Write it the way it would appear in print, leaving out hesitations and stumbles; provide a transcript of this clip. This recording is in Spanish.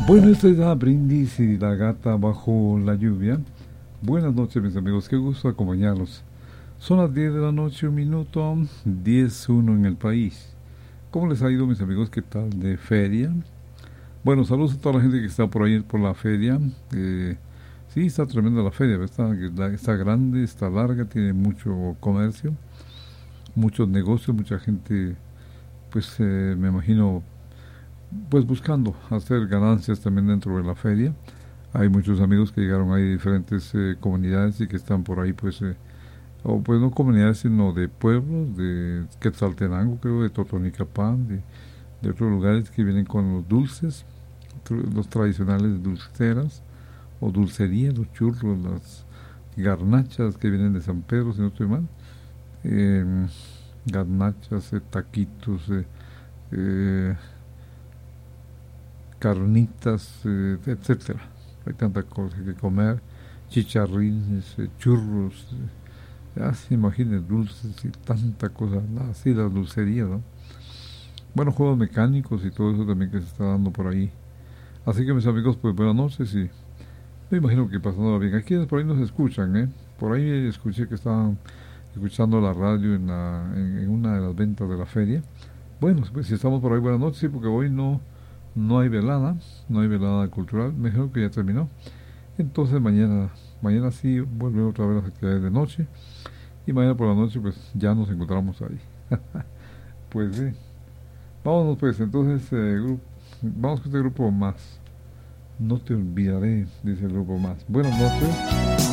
Bueno, esta es la Brindis y la gata bajo la lluvia. Buenas noches, mis amigos, qué gusto acompañarlos. Son las 10 de la noche, un minuto, 10:01 en el país. ¿Cómo les ha ido, mis amigos? ¿Qué tal de feria? Bueno, saludos a toda la gente que está por ahí por la feria. Sí, está tremenda la feria, está grande, está larga, tiene mucho comercio, muchos negocios, mucha gente, pues me imagino, pues buscando hacer ganancias también dentro de la feria. Hay muchos amigos que llegaron ahí de diferentes comunidades y que están por ahí, pues, o pues no comunidades, sino de pueblos, de Quetzaltenango, creo, de Totonicapán, de otros lugares que vienen con los dulces, los tradicionales dulceras o dulcerías, los churros, las garnachas que vienen de San Pedro, si no estoy mal. Eh, Garnachas, taquitos, eh, carnitas, etcétera. Hay tanta cosa que comer, chicharrines, churros, ya se imaginen, dulces y tanta cosa, así las dulcerías, ¿no? Bueno, juegos mecánicos y todo eso también que se está dando por ahí. Así que mis amigos, pues buenas noches y me imagino que pasándola bien. Aquí por ahí nos escuchan, ¿eh? Por ahí escuché que estaban escuchando la radio en una de las ventas de la feria. Bueno, pues si estamos por ahí, buenas noches, sí, porque hoy no hay velada, no hay velada cultural, mejor que ya terminó. Entonces mañana sí vuelve otra vez las actividades de noche y mañana por la noche pues ya nos encontramos ahí. Pues sí, vámonos pues, entonces vamos con este grupo más. No te olvidaré, dice el grupo más. Buenas noches.